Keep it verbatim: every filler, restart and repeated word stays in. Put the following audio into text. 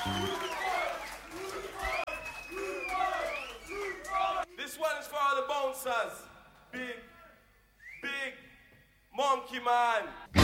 This one is for all the bouncers. Big, big monkey man.